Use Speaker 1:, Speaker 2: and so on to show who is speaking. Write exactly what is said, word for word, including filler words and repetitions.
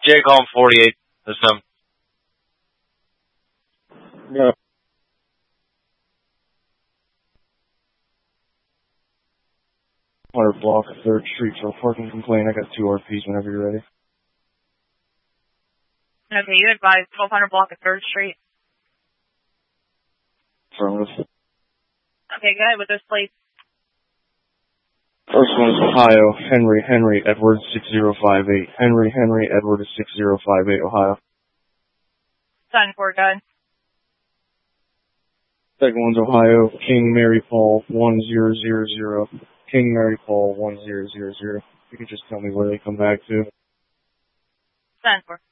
Speaker 1: J COM forty-eight, this time.
Speaker 2: Yeah. Water block, third Street for a parking complaint. I got two R Ps whenever you're ready.
Speaker 3: Okay, you advise twelve hundred block of third Street.
Speaker 2: Affirmative.
Speaker 3: Okay, go ahead with those plates.
Speaker 2: First one is Ohio, Henry, Henry, Edward, six zero five eight. Henry, Henry, Edward, six zero five eight, Ohio.
Speaker 3: Sign for it, go ahead.
Speaker 2: Second one's Ohio, King Mary Paul, one zero zero zero. King Mary Paul, one zero zero zero. You can just tell me where they come back to.
Speaker 3: Sign for it.